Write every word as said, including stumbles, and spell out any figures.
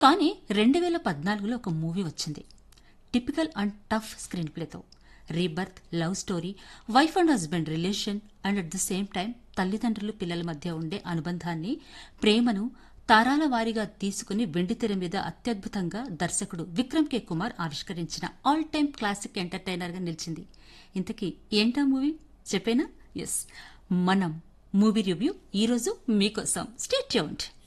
కానీ రెండు వేల పద్నాలుగులో ఒక మూవీ వచ్చింది. Typical and tough screen ప్లేతో rebirth, love story, wife and husband relation and at the same time తల్లిదండ్రులు పిల్లల మధ్య ఉండే అనుబంధాన్ని, ప్రేమను తారాల వారీగా తీసుకుని వెండితెర మీద అత్యద్భుతంగా దర్శకుడు విక్రమ్ కే కుమార్ ఆవిష్కరించిన ఆల్ టైమ్ క్లాసిక్ ఎంటర్టైనర్ గా నిలిచింది. ఇంతకీ ఏంటా మూవీ చెప్పేనా? ఎస్, మనం మూవీ రివ్యూ ఈరోజు మీకోసం. Stay tuned.